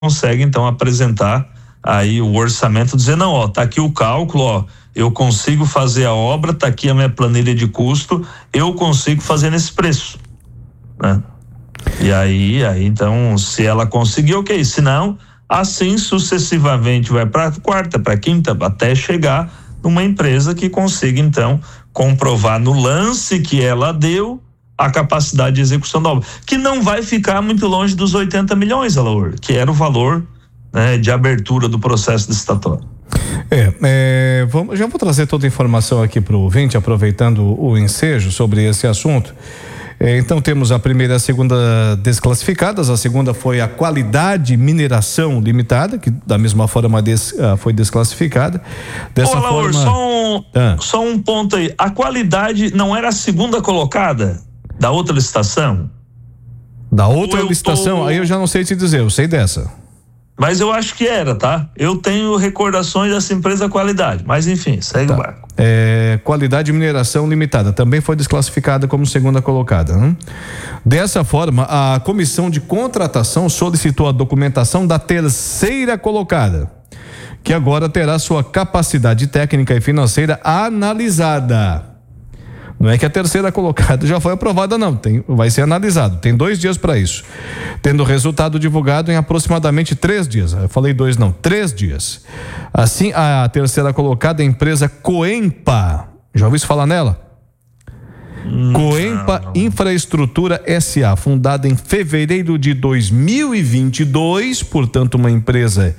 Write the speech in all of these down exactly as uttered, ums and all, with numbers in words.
consegue então apresentar aí o orçamento, dizer, não, ó, tá aqui o cálculo, ó, eu consigo fazer a obra, tá aqui a minha planilha de custo, eu consigo fazer nesse preço, né? E aí, aí então, se ela conseguir, ok, se não, assim sucessivamente vai para quarta, para quinta, até chegar numa empresa que consiga então comprovar no lance que ela deu a capacidade de execução da obra, que não vai ficar muito longe dos oitenta milhões, Alaor, que era o valor, né, de abertura do processo licitatório. É, é vamos, já vou trazer toda a informação aqui para o ouvinte, aproveitando o ensejo sobre esse assunto. É, então temos a primeira e a segunda desclassificadas. A segunda foi a Qualidade Mineração Limitada, que da mesma forma des, uh, foi desclassificada. Dessa Ô, Laura, forma... só um, ah. só um ponto aí. A Qualidade não era a segunda colocada da outra licitação? Da outra Ou licitação? tô... Aí eu já não sei te dizer, eu sei dessa. Mas eu acho que era, tá? Eu tenho recordações dessa empresa Qualidade, mas enfim, segue tá. o barco. É, Qualidade Mineração Limitada também foi desclassificada como segunda colocada, né? Dessa forma, a comissão de contratação solicitou a documentação da terceira colocada, que agora terá sua capacidade técnica e financeira analisada. Não é que a terceira colocada já foi aprovada, não. Tem, vai ser analisado. Tem dois dias para isso. Tendo o resultado divulgado em aproximadamente três dias. Eu falei dois, não. Três dias. Assim, a terceira colocada é a empresa Coempa. Já ouviu falar nela? Hum, Coempa não. Infraestrutura S A, fundada em fevereiro de dois mil e vinte e dois, portanto, uma empresa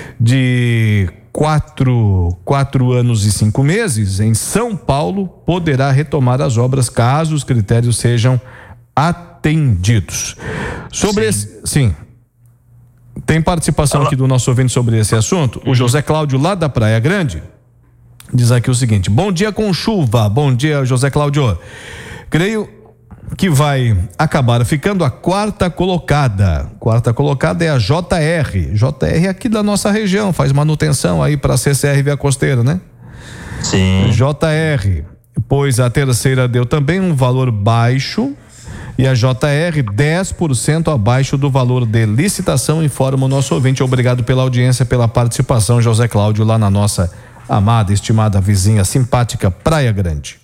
de quatro, quatro anos e cinco meses, em São Paulo, poderá retomar as obras caso os critérios sejam atendidos. Sobre sim. esse, sim, tem participação aqui do nosso ouvinte sobre esse assunto. O José Cláudio, lá da Praia Grande, diz aqui o seguinte: bom dia com chuva. Bom dia, José Cláudio. Creio que vai acabar ficando a quarta colocada. Quarta colocada é a J R. J R é aqui da nossa região, faz manutenção aí para a C C R Via Costeira, né? Sim. J R, pois a terceira deu também um valor baixo e a J R dez por cento abaixo do valor de licitação, informa o nosso ouvinte. Obrigado pela audiência, pela participação, José Cláudio, lá na nossa amada, estimada vizinha, simpática Praia Grande.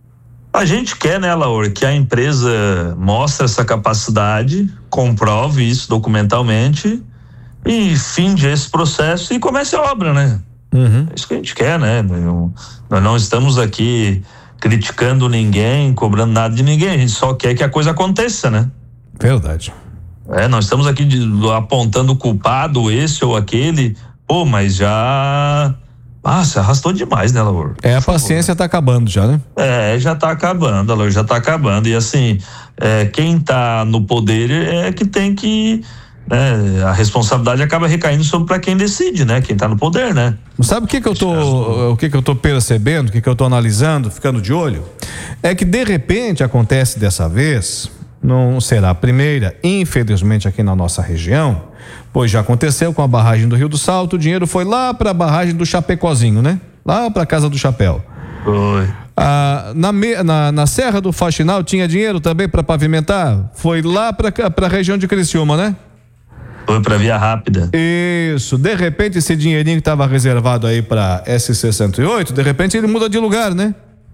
A gente quer, né, Laura, que a empresa mostre essa capacidade, comprove isso documentalmente e finde esse processo e comece a obra, né? Uhum. É isso que a gente quer, né? Não, nós não estamos aqui criticando ninguém, cobrando nada de ninguém, a gente só quer que a coisa aconteça, né? Verdade. É, nós estamos aqui de, apontando o culpado, esse ou aquele, pô, mas já... Ah, se arrastou demais, né, Laura? É, a paciência tá acabando já, né? É, já tá acabando, Laura, já tá acabando. E assim, é, quem tá no poder é que tem que, né, a responsabilidade acaba recaindo sobre para quem decide, né? Quem tá no poder, né? Sabe o que que eu tô, o que que eu tô percebendo, o que que eu tô analisando, ficando de olho? É que de repente acontece dessa vez, não será a primeira, infelizmente aqui na nossa região, pois já aconteceu com a barragem do Rio do Salto, o dinheiro foi lá para a barragem do Chapecozinho, né? Lá para a Casa do Chapéu. Foi. Ah, na, na, na Serra do Faxinal tinha dinheiro também para pavimentar? Foi lá para a região de Criciúma, né? Foi para Via Rápida. Isso, de repente esse dinheirinho que estava reservado aí para S C cento e oito, de repente ele muda de lugar, né?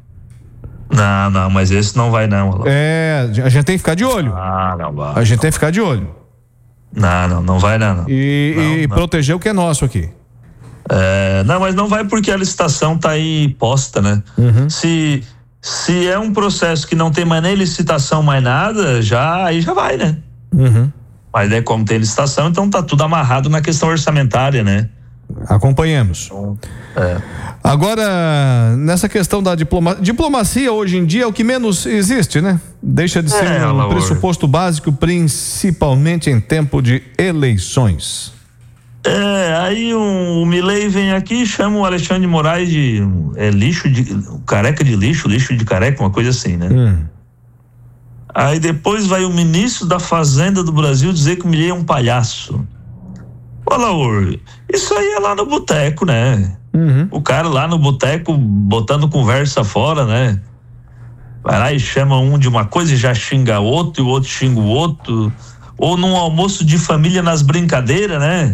Não, não, mas esse não vai não. É, a gente tem que ficar de olho. Ah, não vai. A gente tem que ficar de olho. Não, não, não vai não. E, não, e não. proteger o que é nosso aqui. É, não, mas não vai porque a licitação tá aí posta, né? Uhum. Se, se é um processo que não tem mais nem licitação, mais nada, já, aí já vai, né? Uhum. Mas é como tem licitação, então tá tudo amarrado na questão orçamentária, né? Acompanhamos. É. Agora, nessa questão da diplomacia, diplomacia hoje em dia é o que menos existe, né? Deixa de ser é, um pressuposto básico, principalmente em tempo de eleições. É, aí um, o Milei vem aqui e chama o Alexandre de Moraes de é, lixo de careca de lixo, lixo de careca, uma coisa assim, né? Hum. Aí depois vai o ministro da Fazenda do Brasil dizer que o Milei é um palhaço. Olha, Laura, isso aí é lá no boteco, né? Uhum. O cara lá no boteco botando conversa fora, né? Vai lá e chama um de uma coisa e já xinga outro, e o outro xinga o outro. ou num almoço de família nas brincadeiras, né?